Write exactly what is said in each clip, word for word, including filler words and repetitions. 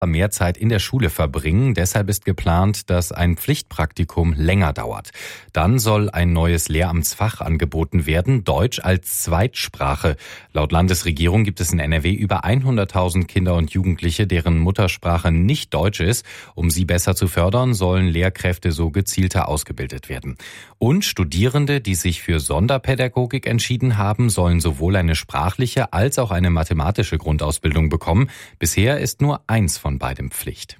mehr Zeit in der Schule verbringen. Deshalb ist geplant, dass ein Pflichtpraktikum länger dauert. Dann soll ein neues Lehramtsfach angeboten werden, Deutsch als Zweitsprache. Laut Landesregierung gibt es in N R W über hunderttausend Kinder und Jugendliche, deren Muttersprache nicht Deutsch ist. Um sie besser zu fördern, sollen Lehrkräfte so gezielter ausgebildet werden. Und Studierende, die sich für Sonderpädagogik entschieden haben, sollen sowohl eine sprachliche als auch eine mathematische Grundausbildung bekommen. Bisher ist nur eins von beidem Pflicht.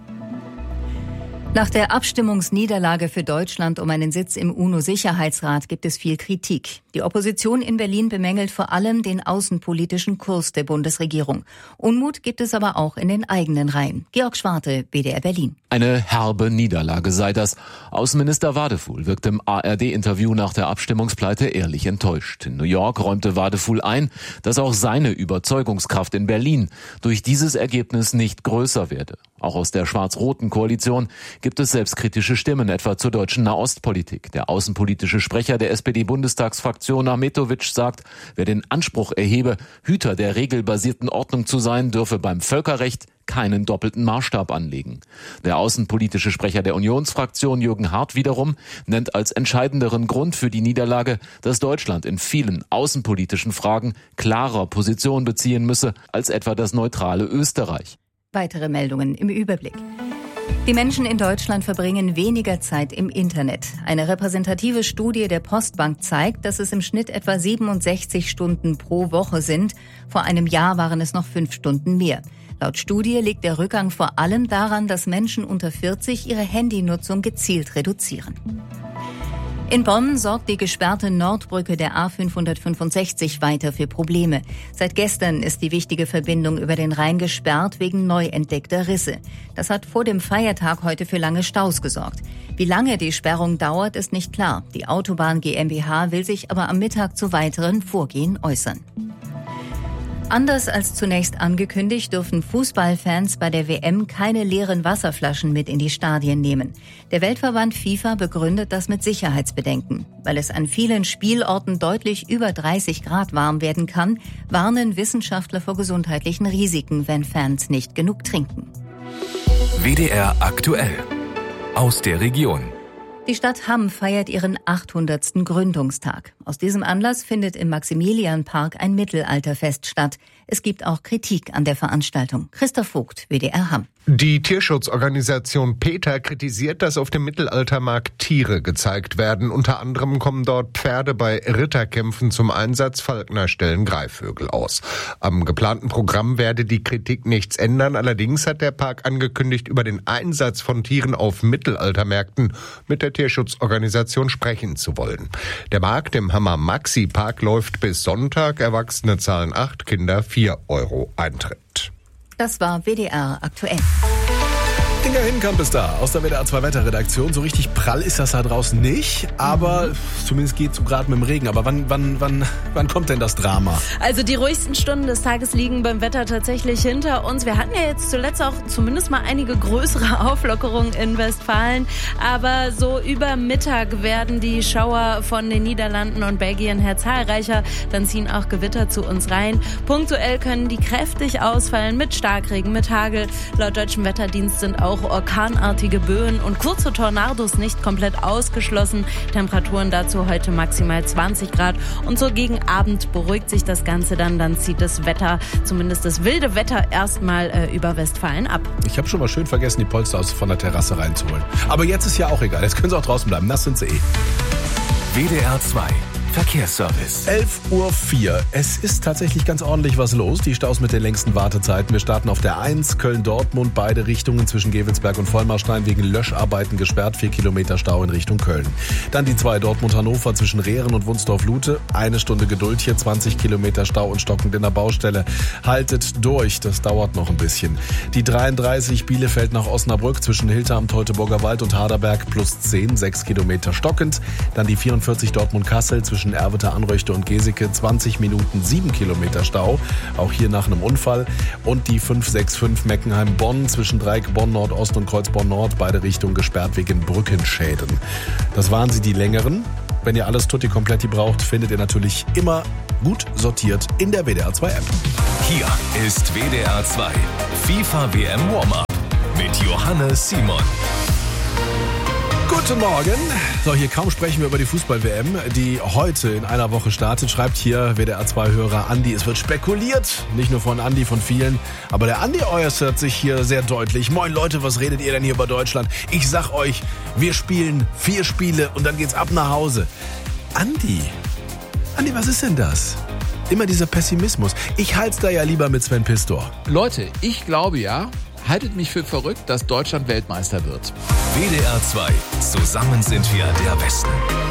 Nach der Abstimmungsniederlage für Deutschland um einen Sitz im UNO-Sicherheitsrat gibt es viel Kritik. Die Opposition in Berlin bemängelt vor allem den außenpolitischen Kurs der Bundesregierung. Unmut gibt es aber auch in den eigenen Reihen. Georg Schwarte, B D R Berlin. Eine herbe Niederlage sei das. Außenminister Wadefuhl wirkt im A R D-Interview nach der Abstimmungspleite ehrlich enttäuscht. In New York räumte Wadefuhl ein, dass auch seine Überzeugungskraft in Berlin durch dieses Ergebnis nicht größer werde. Auch aus der schwarz-roten Koalition gibt es selbstkritische Stimmen, etwa zur deutschen Nahostpolitik. Der außenpolitische Sprecher der S P D-Bundestagsfraktion Ahmetovic sagt, wer den Anspruch erhebe, Hüter der regelbasierten Ordnung zu sein, dürfe beim Völkerrecht keinen doppelten Maßstab anlegen. Der außenpolitische Sprecher der Unionsfraktion Jürgen Hart wiederum nennt als entscheidenderen Grund für die Niederlage, dass Deutschland in vielen außenpolitischen Fragen klarer Position beziehen müsse als etwa das neutrale Österreich. Weitere Meldungen im Überblick. Die Menschen in Deutschland verbringen weniger Zeit im Internet. Eine repräsentative Studie der Postbank zeigt, dass es im Schnitt etwa siebenundsechzig Stunden pro Woche sind. Vor einem Jahr waren es noch fünf Stunden mehr. Laut Studie liegt der Rückgang vor allem daran, dass Menschen unter vierzig ihre Handynutzung gezielt reduzieren. In Bonn sorgt die gesperrte Nordbrücke der A fünfhundertfünfundsechzig weiter für Probleme. Seit gestern ist die wichtige Verbindung über den Rhein gesperrt wegen neu entdeckter Risse. Das hat vor dem Feiertag heute für lange Staus gesorgt. Wie lange die Sperrung dauert, ist nicht klar. Die Autobahn GmbH will sich aber am Mittag zu weiteren Vorgehen äußern. Anders als zunächst angekündigt, dürfen Fußballfans bei der W M keine leeren Wasserflaschen mit in die Stadien nehmen. Der Weltverband FIFA begründet das mit Sicherheitsbedenken. Weil es an vielen Spielorten deutlich über dreißig Grad warm werden kann, warnen Wissenschaftler vor gesundheitlichen Risiken, wenn Fans nicht genug trinken. W D R aktuell aus der Region. Die Stadt Hamm feiert ihren achthundertsten Gründungstag. Aus diesem Anlass findet im Maximilianpark ein Mittelalterfest statt. Es gibt auch Kritik an der Veranstaltung. Christoph Vogt, W D R Hamm. Die Tierschutzorganisation PETA kritisiert, dass auf dem Mittelaltermarkt Tiere gezeigt werden. Unter anderem kommen dort Pferde bei Ritterkämpfen zum Einsatz. Falkner stellen Greifvögel aus. Am geplanten Programm werde die Kritik nichts ändern. Allerdings hat der Park angekündigt, über den Einsatz von Tieren auf Mittelaltermärkten mit der Tierschutzorganisation sprechen zu wollen. Der Markt im Hammer Maxi Park läuft bis Sonntag. Erwachsene zahlen acht, Kinder vier Euro Eintritt. Das war W D R aktuell. Inga Hinkamp ist da aus der W D R zwei Wetterredaktion. So richtig prall ist das da draußen nicht, aber zumindest geht es gerade mit dem Regen. Aber wann, wann, wann, wann kommt denn das Drama? Also die ruhigsten Stunden des Tages liegen beim Wetter tatsächlich hinter uns. Wir hatten ja jetzt zuletzt auch zumindest mal einige größere Auflockerungen in Westfalen. Aber so über Mittag werden die Schauer von den Niederlanden und Belgien her zahlreicher. Dann ziehen auch Gewitter zu uns rein. Punktuell können die kräftig ausfallen mit Starkregen, mit Hagel. Laut deutschem Wetterdienst sind auch orkanartige Böen und kurze Tornados nicht komplett ausgeschlossen. Temperaturen dazu heute maximal zwanzig Grad. Und so gegen Abend beruhigt sich das Ganze dann. Dann zieht das Wetter, zumindest das wilde Wetter, erstmal äh, über Westfalen ab. Ich habe schon mal schön vergessen, die Polster aus von der Terrasse reinzuholen. Aber jetzt ist ja auch egal. Jetzt können sie auch draußen bleiben. Nass sind sie eh. W D R zwei Verkehrsservice. elf Uhr vier. Es ist tatsächlich ganz ordentlich was los. Die Staus mit den längsten Wartezeiten. Wir starten auf der eins, Köln-Dortmund, beide Richtungen zwischen Gevelsberg und Vollmarstein wegen Löscharbeiten gesperrt. Vier Kilometer Stau in Richtung Köln. Dann die zwei, Dortmund-Hannover zwischen Rehren und Wunsdorf-Lute. Eine Stunde Geduld hier, zwanzig Kilometer Stau und stockend in der Baustelle. Haltet durch, das dauert noch ein bisschen. Die dreiunddreißig, Bielefeld nach Osnabrück zwischen Hilterm, Teutoburger Wald und Harderberg plus zehn, sechs Kilometer stockend. Dann die vierundvierzig, Dortmund-Kassel zwischen Erwitter, Anröchte und Geseke, zwanzig Minuten, sieben Kilometer Stau, auch hier nach einem Unfall. Und die fünf sechs fünf Meckenheim-Bonn zwischen Dreieck Bonn-Nordost und Kreuzborn-Nord, beide Richtungen gesperrt wegen Brückenschäden. Das waren sie, die längeren. Wenn ihr alles Tutti Kompletti braucht, findet ihr natürlich immer gut sortiert in der W D R zwei App. Hier ist W D R zwei FIFA W M Warm-Up mit Johannes Simon. Guten Morgen. So, hier kaum sprechen wir über die Fußball-W M, die heute in einer Woche startet. Schreibt hier W D R zwei-Hörer Andi, es wird spekuliert. Nicht nur von Andi, von vielen. Aber der Andi äußert sich hier sehr deutlich. Moin Leute, was redet ihr denn hier über Deutschland? Ich sag euch, wir spielen vier Spiele und dann geht's ab nach Hause. Andi, Andi, was ist denn das? Immer dieser Pessimismus. Ich halt's da ja lieber mit Sven Pistor. Leute, ich glaube ja, haltet mich für verrückt, dass Deutschland Weltmeister wird. W D R zwei. Zusammen sind wir der Westen.